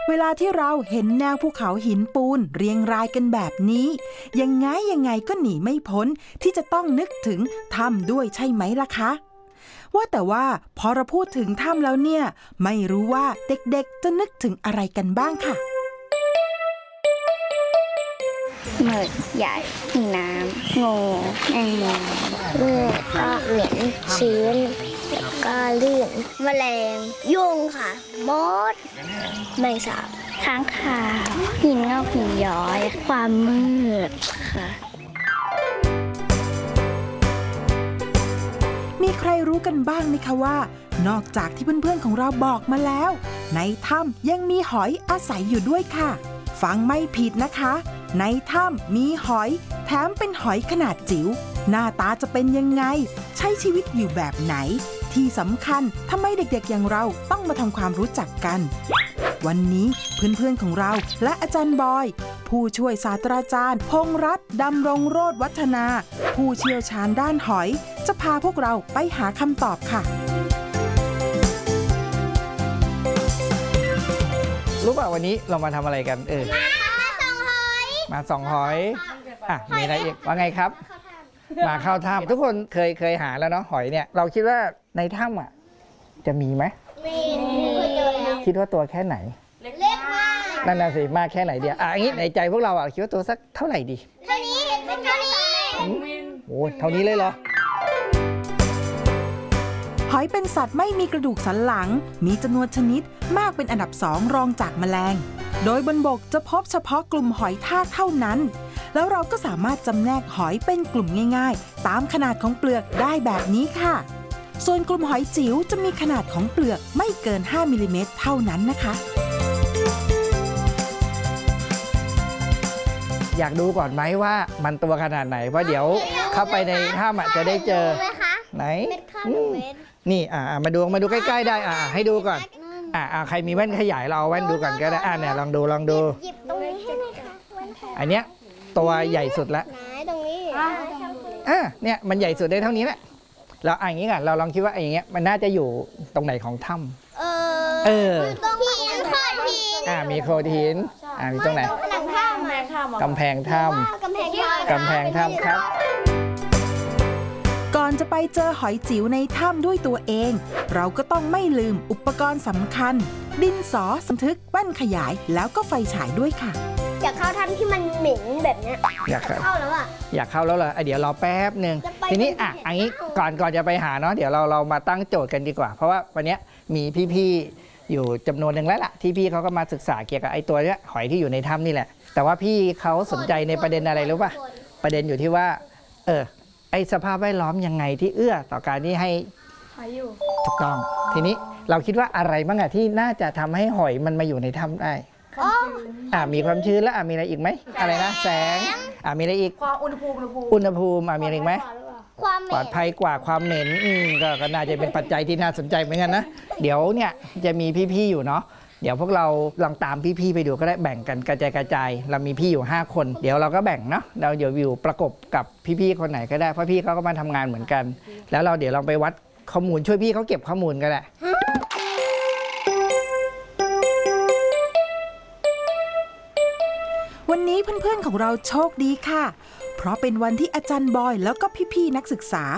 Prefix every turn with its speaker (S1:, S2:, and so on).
S1: เวลาที่เราเห็นแนวภูเขาหินปูนเรียงรายกันแบบนี้ยังไงก็หนีไม่พ้นที่จะต้องนึกถึงถ้ำด้วยใช่ไหมล่ะคะว่าแต่ว่าพอเราพูดถึงถ้ำแล้วเนี่ยไม่รู้ว่าเด็กๆจะนึกถึงอะไรกันบ้างค่ะ
S2: หมึกใหญ่น้ำงูแมงมุมก็เหม็นชื้นแล้วก็ลื่นแมลงยุงค่ะมดแมงสาบค้างคาวหินงอกหินย้อยความมืดค่ะ
S1: มีใครรู้กันบ้างไหมคะว่านอกจากที่เพื่อนๆของเราบอกมาแล้วในถ้ำยังมีหอยอาศัยอยู่ด้วยค่ะฟังไม่ผิดนะคะในถ้ำมีหอยแถมเป็นหอยขนาดจิ๋วหน้าตาจะเป็นยังไงใช้ชีวิตอยู่แบบไหนที่สำคัญทำไมเด็กๆอย่างเราต้องมาทำความรู้จักกันวันนี้เพื่อนๆของเราและอาจารย์บอยผู้ช่วยศาสตราจารย์พงษ์รัตน์ดำรงโรจน์วัฒนาผู้เชี่ยวชาญด้านหอยจะพาพวกเราไปหาคำตอบค่ะ
S3: รู้ป่ะวันนี้เรามาทำอะไรกันมาส่องหอยมีอะไรอีกว่าไงครับมาเข้าถ้ำทุกคนเคยหาแล้วเนาะหอยเนี่ยเราคิดว่าในถ้ำอ่ะจะมีไหมคิดว่าตัวแค่ไหนเล็กมากนั่นน่ะสิมากแค่ไหนเดียวอย่างนี้ในใจพวกเราคิดว่าตัวสักเท่าไหร่ดีเท่านี้โอ้เท่านี้เลยเหรอ
S1: หอยเป็นสัตว์ไม่มีกระดูกสันหลังมีจำนวนชนิดมากเป็นอันดับ2รองจากแมลงโดยบนบกจะพบเฉพาะกลุ่มหอยทากเท่านั้นแล้วเราก็สามารถจำแนกหอยเป็นกลุ่มง่ายๆตามขนาดของเปลือกได้แบบนี้ค่ะส่วนกลุ่มหอยจิ๋วจะมีขนาดของเปลือกไม่เกิน5มิลลิเมตรเท่านั้นนะคะ
S3: อยากดูก่อนไหมว่ามันตัวขนาดไหนเพราะเดี๋ยวเข้าไปในถ้ำจะได้เจอไหนนี่มาดูใกล้ๆได้ให้ดูก่อนใครมีแว่นขยายเราเอาแว่นดูก่อนก็ได้เนี่ยลองดูหยิบตรงนี้ให้หน่อยค่ะอันเนี้ยตัวใหญ่สุดแล้วตรงนี้เนี่ยมันใหญ่สุดได้เท่านี้แหละเราอย่างนี้ก่อนเราลองคิดว่าอย่างเงี้ยมันน่าจะอยู่ตรงไหนของถ้ำตรงหินโขดหินมีโขดหินมีตรงไหนกำแพงถ้ำครับ
S1: ก่อนจะไปเจอหอยจิ๋วในถ้ำด้วยตัวเองเราก็ต้องไม่ลืมอุปกรณ์สำคัญดินสอบันทึกแว่นขยายแล้วก็ไฟฉายด้วยค่ะ
S2: อยากเข้าถ้ำที่มันเหม็นแบบนี้อยากเข้าแล้ว
S3: อยากเข้าแล้วเหรอเดี๋ยวรอแป๊บนึงทีนี้อันนี้ก่อนจะไปหาเนาะเดี๋ยวเรามาตั้งโจทย์กันดีกว่าเพราะว่าวันนี้มีพี่ๆอยู่จำนวนหนึ่งแล้วล่ะที่พี่เขาก็มาศึกษาเกี่ยวกับไอ้ตัวเนี้ยหอยที่อยู่ในถ้ำนี่แหละแต่ว่าพี่เขาสนใจในประเด็นอะไรรู้ป่ะประเด็นอยู่ที่ว่าไอ้สภาพแวดล้อมยังไงที่เอื้อต่อการที่ให้หอยอยู่ถูกต้องทีนี้เราคิดว่าอะไรบ้างที่น่าจะทำให้หอยมันมาอยู่ในถ้ำได้มีความชื้นแล้วมีอะไรอีกไหมอะไรนะแสงมีอะไรอีกความอุณหภูมิมีอะไรอีกไหมปลอดภัยกว่าความเหม็นก็น่าจะเป็นปัจจัยที่น่าสนใจเหมือนกันนะเดี๋ยวเนี่ยจะมีพี่ๆอยู่เนาะเดี๋ยวพวกเราลองตามพี่ๆไปดูก็ได้แบ่งกันกระจายเรามีพี่อยู่5คนเดี๋ยวเราก็แบ่งเนาะเราเดี๋ยวอยู่ประกบกับพี่ๆคนไหนก็ได้เพราะพี่เขาก็มาทำงานเหมือนกันแล้วเราเดี๋ยวลองไปวัดข้อมูลช่วยพี่เขาเก็บข้อมูลก็ได้
S1: วันนี้เพื่อนๆของเราโชคดีค่ะเพราะเป็นวันที่อาจารย์บอยแล้วก็พี่ๆนักศึกษา